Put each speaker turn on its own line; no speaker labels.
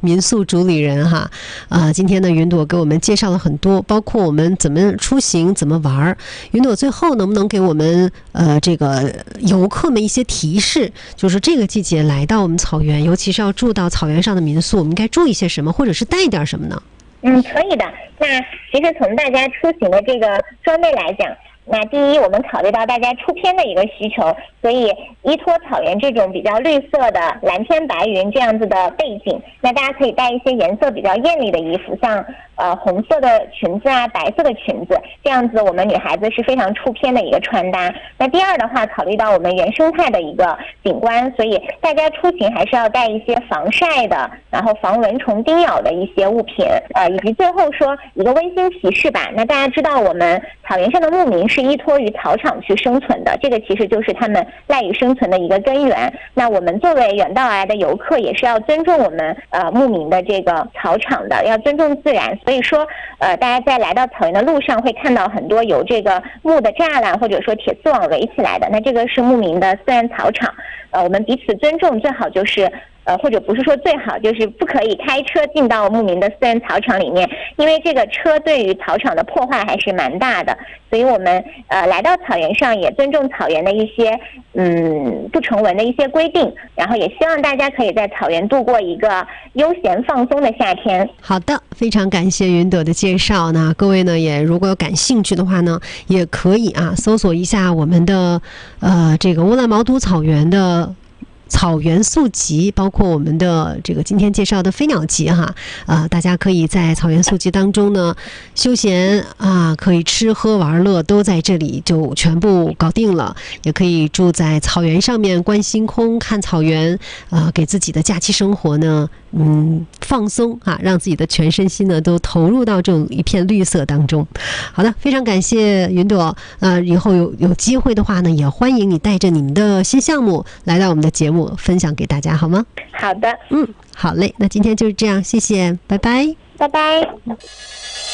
民宿主理人哈。今天呢，云朵给我们介绍了很多，包括我们怎么出行、怎么玩。云朵最后能不能给我们这个游客们一些提示，就是这个季节来到我们草原，尤其是要住到草原上的民宿，我们应该注意些什么，或者是带一点什么呢？
可以的。那其实从大家出行的这个装备来讲，那第一，我们考虑到大家出片的一个需求，所以依托草原这种比较绿色的蓝天白云这样子的背景，那大家可以带一些颜色比较艳丽的衣服，像红色的裙子啊，白色的裙子，这样子我们女孩子是非常出片的一个穿搭。那第二的话，考虑到我们原生态的一个景观，所以大家出行还是要带一些防晒的，然后防蚊虫叮咬的一些物品，以及最后说一个温馨提示吧。那大家知道我们草原上的牧民是依托于草场去生存的，这个其实就是他们赖以生存的一个根源。那我们作为远道而来的游客，也是要尊重我们牧民的这个草场的，要尊重自然。所以说大家在来到草原的路上会看到很多有这个木的栅栏或者说铁丝网围起来的，那这个是牧民的私人草场。我们彼此尊重，最好就是或者不是说最好，就是不可以开车进到牧民的私人草场里面，因为这个车对于草场的破坏还是蛮大的。所以我们来到草原上也尊重草原的一些不成文的一些规定，然后也希望大家可以在草原度过一个悠闲放松的夏天。
好的，非常感谢云朵的介绍呢。各位呢也如果有感兴趣的话呢，也可以搜索一下我们的这个乌兰毛都草原的草原宿集，包括我们的这个今天介绍的飞鸟集哈，大家可以在草原宿集当中呢休闲可以吃喝玩乐都在这里就全部搞定了，也可以住在草原上面观星空看草原，给自己的假期生活呢放松让自己的全身心呢都投入到这种一片绿色当中。好的，非常感谢云朵，以后有机会的话呢，也欢迎你带着你们的新项目来到我们的节目分享给大家，好吗？
好的，
好嘞，那今天就是这样，谢谢，拜拜，
拜拜。